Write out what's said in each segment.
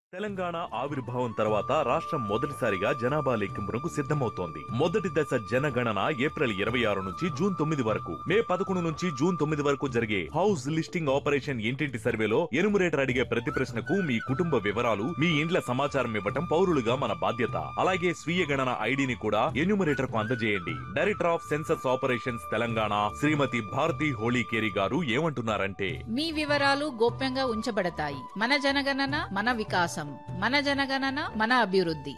తెలంగాణ ఆవిర్భావం తర్వాత రాష్ట్రం మొదటిసారిగా జనాభా లెక్కింపునకు సిద్ధమవుతోంది. మొదటి దశ జనగణన ఏప్రిల్ 26 నుంచి జూన్ 9 వరకు, మే 11 నుంచి జూన్ 9 వరకు జరిగే హౌస్ లిస్టింగ్ ఆపరేషన్ ఇంటింటి సర్వేలో ఎనుమరేటర్ అడిగే ప్రతి ప్రశ్నకు మీ కుటుంబ వివరాలు, మీ ఇండ్ల సమాచారం ఇవ్వటం పౌరులుగా మన బాధ్యత. అలాగే స్వీయ గణన ఐడిని కూడా ఎన్యూమరేటర్ కు అందజేయండి. Director of census operations Telangana శ్రీమతి భారతి హోళీకేరి గారు ఏమంటున్నారంటే, మీ వివరాలు గోప్యంగా ఉంచబడతాయి. మన జనగణన మన వికాసం, మన జనగణన మన అభివృద్ధి.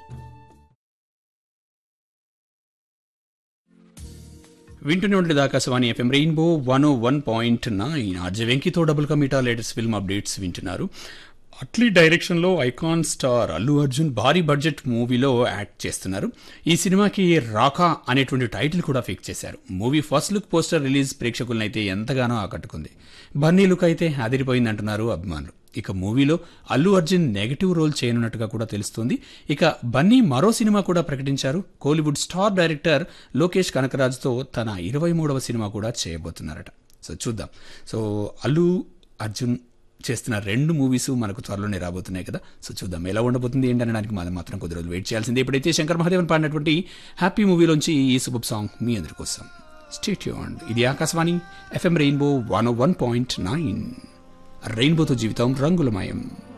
వింటూనే ఉండేది Akashvani FM rainbow 101.9. RJ వెంకితో double కమిటా latest film updates వింటున్నారు. అట్లీ డైరెక్షన్లో ఐకాన్ స్టార్ అల్లు అర్జున్ భారీ బడ్జెట్ మూవీలో యాక్ట్ చేస్తున్నారు. ఈ సినిమాకి రాకా అనేటువంటి టైటిల్ కూడా ఫిక్స్ చేశారు. Movie first look poster release ప్రేక్షకులను అయితే ఎంతగానో ఆకట్టుకుంది. బన్నీ లుక్ అయితే అదిరిపోయిందంటున్నారు అభిమానులు. ఇక మూవీలో అల్లు అర్జున్ నెగటివ్ రోల్ చేయనున్నట్టుగా కూడా తెలుస్తోంది. ఇక బన్నీ మరో సినిమా కూడా ప్రకటించారు. కోలీవుడ్ స్టార్ డైరెక్టర్ లోకేష్ కనకరాజుతో తన 23వ సినిమా కూడా చేయబోతున్నారట. సో చూద్దాం. సో అల్లు అర్జున్ చేస్తున్న 2 మూవీస్ మనకు త్వరలోనే రాబోతున్నాయి కదా. సో చూద్దాం ఎలా ఉండబోతుంది ఏంటనడానికి మనం మాత్రం కొద్ది రోజులు వెయిట్ చేయాల్సిందే. ఇప్పుడైతే శంకర్ మహాదేవన్ పాడినటువంటి హ్యాపీ మూవీలోంచి ఈ సూపర్ సాంగ్ మీ అందరి కోసం. Stay tuned. ఇది ఆకాశవాణి ఎఫ్ఎం రెయిన్బో 101.9. రెయిన్బోతో జీవితం రంగులమయం.